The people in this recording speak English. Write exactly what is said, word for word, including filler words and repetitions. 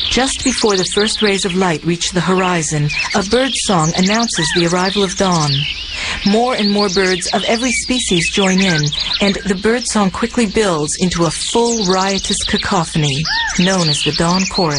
Just before the first rays of light reach the horizon, a bird song announces the arrival of dawn. More and more birds of every species join in, and the bird song quickly builds into a full riotous cacophony known as the dawn chorus.